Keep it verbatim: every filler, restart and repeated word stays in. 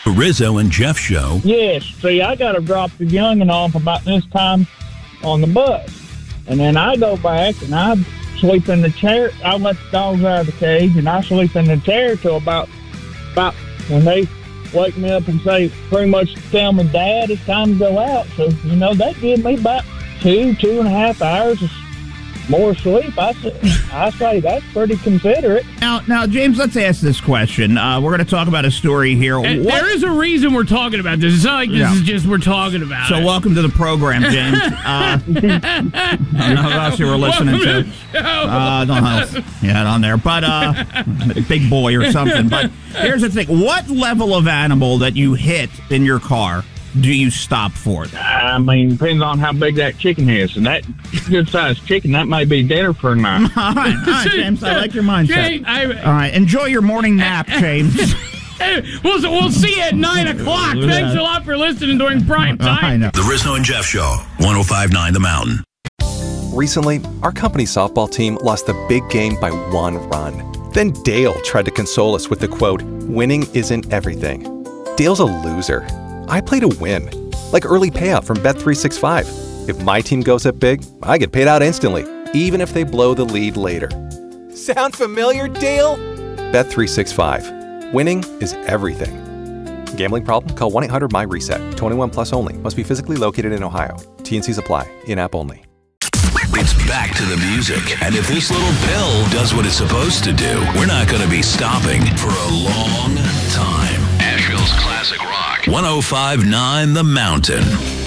The Rizzo and Jeff Show. Yes. See, I got to drop the youngin' off about this time on the bus. And then I go back and I sleep in the chair. I let the dogs out of the cage and I sleep in the chair till about, about when they wake me up and say, pretty much tell me, Dad, it's time to go out. So, you know, that give me about two, two and a half hours of more sleep. I say, I say that's pretty considerate. Now, now, James, let's ask this question. Uh, we're going to talk about a story here. There is a reason we're talking about this. It's not like this yeah. is just we're talking about so it. So welcome to the program, James. Uh, I don't know who else you were listening to. Uh, don't know. Yeah, on there. But uh, big boy or something. But here's the thing. What level of animal that you hit in your car do you stop for? I mean, depends on how big that chicken is. And that good-sized chicken, that may be dinner for a night. All right, all right, James. I like your mindset. James, I, all right, enjoy your morning nap, James. Hey, we'll, we'll see you at nine o'clock. Thanks a lot for listening during prime time. I know. The Rizzo and Jeff Show, one oh five point nine The Mountain. Recently, our company softball team lost the big game by one run. Then Dale tried to console us with the quote, "Winning isn't everything." Dale's a loser. I play to win, like early payout from Bet three sixty-five. If my team goes up big, I get paid out instantly, even if they blow the lead later. Sound familiar, Dale? Bet three sixty-five. Winning is everything. Gambling problem? Call one eight hundred M Y reset. twenty-one plus only. Must be physically located in Ohio. T N Cs apply. In-app only. It's back to the music. And if this little pill does what it's supposed to do, we're not going to be stopping for a long time. Asheville's classic rock. one oh five point nine The Mountain.